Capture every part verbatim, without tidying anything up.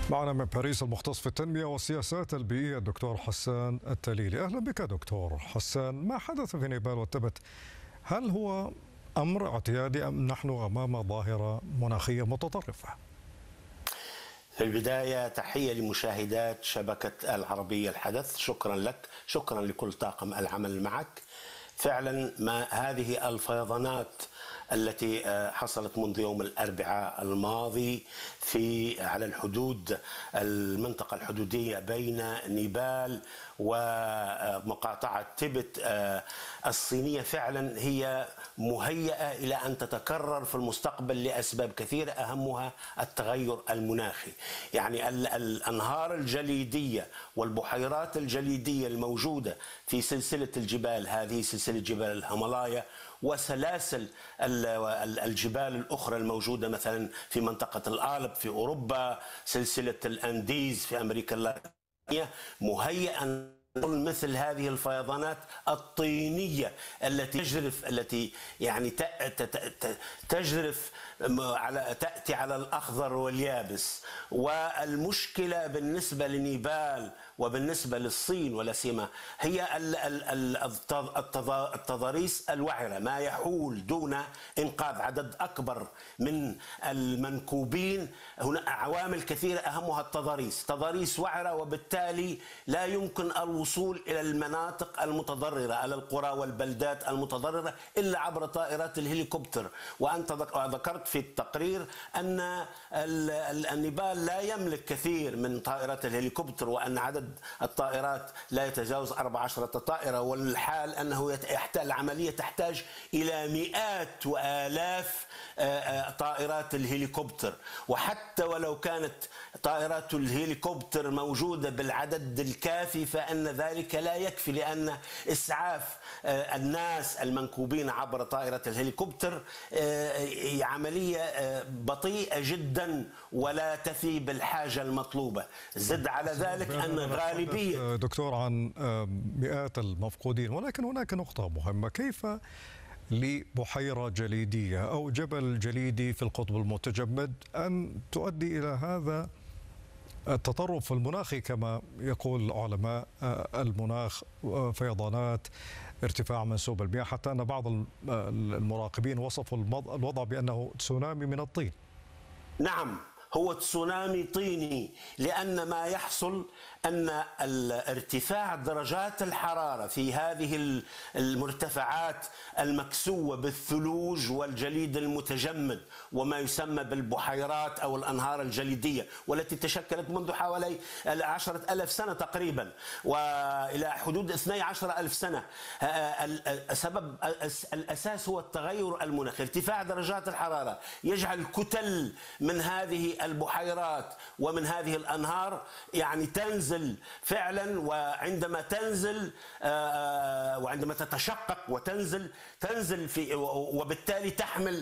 معنا من باريس المختص في التنمية والسياسات البيئية الدكتور حسان التليلي. أهلا بك دكتور حسان. ما حدث في نيبال والتبت هل هو أمر اعتيادي أم نحن أمام ظاهرة مناخية متطرفة؟ في البداية تحية لمشاهدات شبكة العربية الحدث، شكرا لك، شكرا لكل طاقم العمل معك. فعلا ما هذه الفيضانات التي حصلت منذ يوم الأربعاء الماضي في على الحدود المنطقة الحدودية بين نيبال ومقاطعة تبت الصينية فعلا هي مهيئة إلى أن تتكرر في المستقبل لأسباب كثيرة، أهمها التغير المناخي. يعني الأنهار الجليدية والبحيرات الجليدية الموجودة في سلسلة الجبال، هذه سلسلة جبال الهيمالايا وسلاسل الجبال الأخرى الموجودة مثلا في منطقة الآلب في أوروبا، سلسلة الأنديز في أمريكا اللاتينية، مهيئا مثل هذه الفيضانات الطينية التي تجرف التي يعني تجرف على تأتي على الأخضر واليابس. والمشكلة بالنسبة لنيبال وبالنسبة للصين ولا سيما هي التضاريس الوعرة، ما يحول دون إنقاذ عدد أكبر من المنكوبين. هنا عوامل كثيرة أهمها التضاريس، تضاريس وعرة، وبالتالي لا يمكن الوصول إلى المناطق المتضررة، على القرى والبلدات المتضررة، إلا عبر طائرات الهليكوبتر. وأنت ذكرت في التقرير أن النيبال لا يملك كثير من طائرات الهليكوبتر، وأن عدد الطائرات لا يتجاوز أربع عشرة طائرة، والحال أنه العملية تحتاج إلى مئات وآلاف طائرات الهليكوبتر. وحتى ولو كانت طائرات الهليكوبتر موجودة بالعدد الكافي فإن ذلك لا يكفي، لأن إسعاف الناس المنكوبين عبر طائرة الهليكوبتر عملية بطيئة جدا ولا تفي بالحاجة المطلوبة. زد على ذلك أن غالبية دكتور عن مئات المفقودين، ولكن هناك نقطة مهمة: كيف لبحيرة جليدية أو جبل جليدي في القطب المتجمد أن تؤدي إلى هذا التطرف المناخي كما يقول علماء المناخ، فيضانات، ارتفاع منسوب المياه، حتى أن بعض المراقبين وصفوا الوضع بأنه تسونامي من الطين؟ نعم، هو تسونامي طيني، لأن ما يحصل أن ارتفاع درجات الحرارة في هذه المرتفعات المكسوة بالثلوج والجليد المتجمد وما يسمى بالبحيرات أو الأنهار الجليدية، والتي تشكلت منذ حوالي عشرة ألف سنة تقريبا وإلى حدود اثني عشر ألف سنة. السبب الأساس هو التغير المناخي. ارتفاع درجات الحرارة يجعل كتل من هذه البحيرات ومن هذه الأنهار يعني تنزل فعلا، وعندما تنزل وعندما تتشقق وتنزل تنزل في وبالتالي تحمل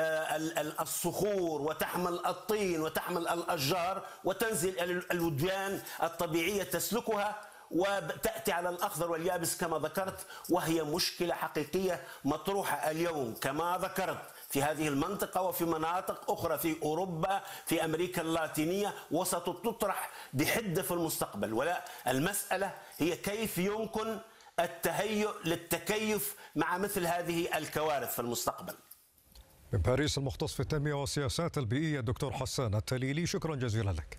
الصخور وتحمل الطين وتحمل الأشجار وتنزل الوديان الطبيعية تسلكها وتأتي على الأخضر واليابس كما ذكرت، وهي مشكلة حقيقية مطروحة اليوم كما ذكرت في هذه المنطقة وفي مناطق أخرى في أوروبا، في أمريكا اللاتينية، وستطرح بحدة في المستقبل. ولا المسألة هي كيف يمكن التهيؤ للتكيف مع مثل هذه الكوارث في المستقبل. من باريس المختص في التنمية والسياسات البيئية الدكتور حسان التليلي، شكرا جزيلا لك.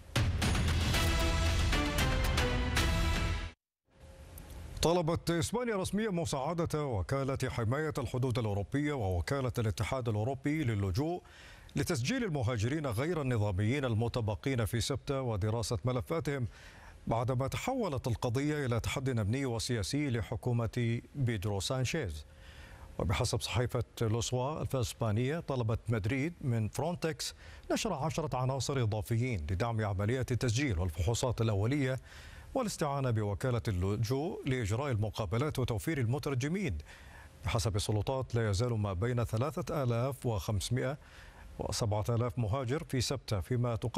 طلبت إسبانيا رسميا مساعدة وكالة حماية الحدود الأوروبية ووكالة الاتحاد الأوروبي للجوء لتسجيل المهاجرين غير النظاميين المتبقين في سبتة ودراسة ملفاتهم، بعدما تحولت القضية إلى تحدي أمني وسياسي لحكومة بيدرو سانشيز. وبحسب صحيفة لوسوا الإسبانية، طلبت مدريد من فرونتكس نشر عشرة عناصر إضافيين لدعم عملية التسجيل والفحوصات الأولية والاستعانة بوكالة اللجوء لإجراء المقابلات وتوفير المترجمين. بحسب السلطات لا يزال ما بين ثلاثة آلاف وخمسمئة وسبعة آلاف مهاجر في سبتة، فيما تقدم